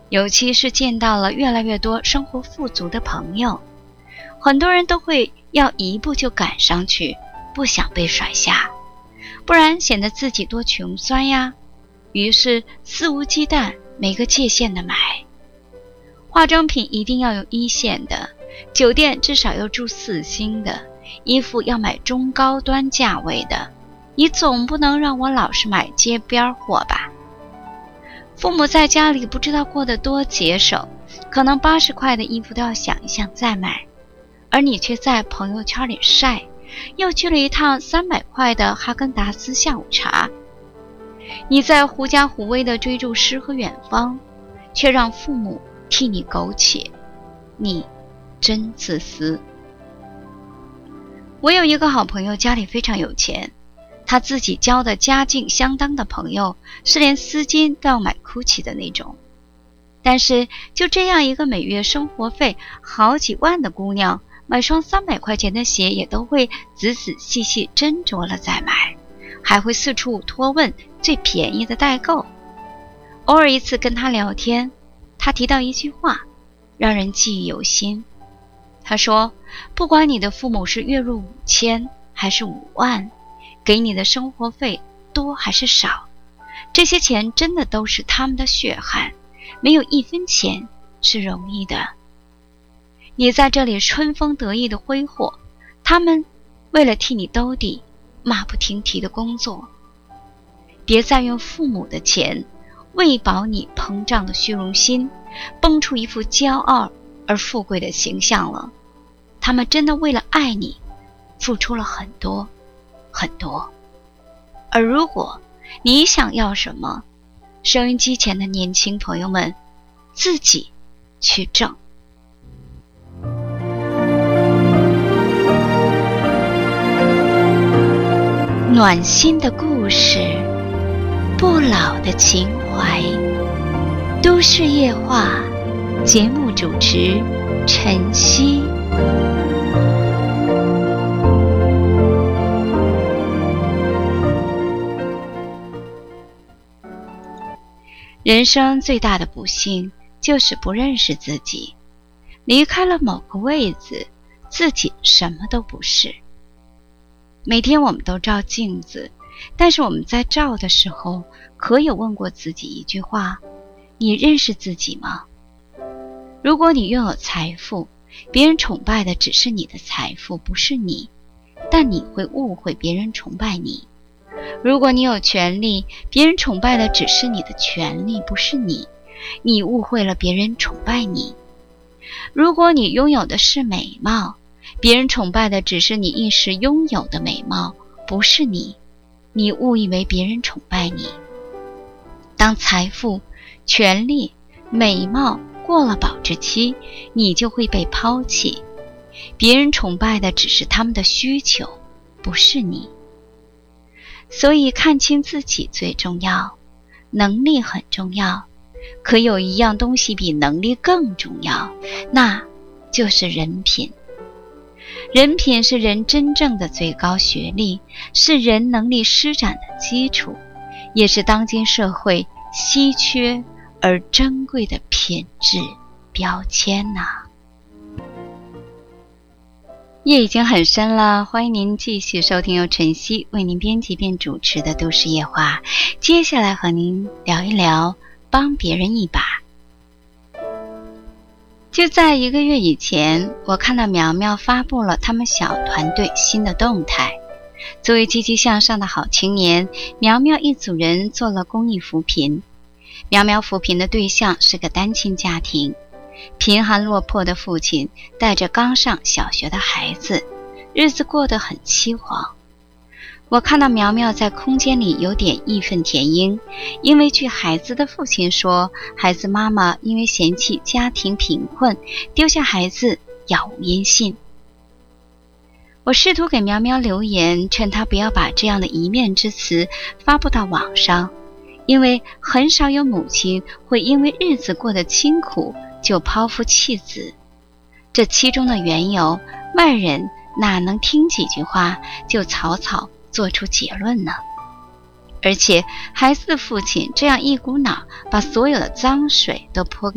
尤其是见到了越来越多生活富足的朋友，很多人都会要一步就赶上去，不想被甩下，不然显得自己多穷酸呀。于是肆无忌惮没个界限的买。化妆品一定要有1线的，酒店至少要住4星的，衣服要买中高端价位的，你总不能让我老是买街边货吧。父母在家里不知道过得多节省，可能80块的衣服都要想一想再买，而你却在朋友圈里晒，又去了一趟300块的哈根达斯下午茶。你在狐假虎威地追逐诗和远方，却让父母替你苟且，你真自私。我有一个好朋友，家里非常有钱，他自己交的家境相当的朋友是连丝巾都要买 GUCCI 的那种。但是就这样一个每月生活费好几万的姑娘，买双300块钱的鞋也都会仔仔细细斟酌了再买，还会四处托问最便宜的代购。偶尔一次跟他聊天，他提到一句话让人记忆犹新。他说，不管你的父母是月入5000还是5万，给你的生活费多还是少，这些钱真的都是他们的血汗，没有1分钱是容易的。你在这里春风得意的挥霍，他们为了替你兜底，马不停蹄的工作。别再用父母的钱喂饱你膨胀的虚荣心，蹦出一副骄傲而富贵的形象了。他们真的为了爱你付出了很多很多。而如果你想要什么，收音机前的年轻朋友们，自己去挣。暖心的故事，不老的情怀，都市夜话，节目主持晨曦。人生最大的不幸就是不认识自己，离开了某个位子，自己什么都不是。每天我们都照镜子，但是我们在照的时候，可有问过自己一句话：你认识自己吗？如果你拥有财富，别人崇拜的只是你的财富，不是你，但你会误会别人崇拜你。如果你有权利，别人崇拜的只是你的权利，不是你，你误会了别人崇拜你。如果你拥有的是美貌，别人崇拜的只是你一时拥有的美貌，不是你，你误以为别人崇拜你。当财富、权力、美貌过了保质期，你就会被抛弃。别人崇拜的只是他们的需求，不是你。所以看清自己最重要，能力很重要，可有一样东西比能力更重要，那就是人品。人品是人真正的最高学历，是人能力施展的基础，也是当今社会稀缺而珍贵的品质标签呐。夜已经很深了，欢迎您继续收听由晨曦为您编辑并主持的都市夜话。接下来和您聊一聊帮别人一把。就在1个月以前，我看到苗苗发布了他们小团队新的动态。作为积极向上的好青年，苗苗一组人做了公益扶贫。苗苗扶贫的对象是个单亲家庭，贫寒落魄的父亲带着刚上小学的孩子，日子过得很凄惶。我看到苗苗在空间里有点义愤填膺，因为据孩子的父亲说，孩子妈妈因为嫌弃家庭贫困，丢下孩子杳无音信。我试图给苗苗留言，劝她不要把这样的一面之词发布到网上，因为很少有母亲会因为日子过得清苦就抛夫弃子。这其中的缘由，外人哪能听几句话就草草做出结论呢？而且孩子的父亲这样一股脑把所有的脏水都泼给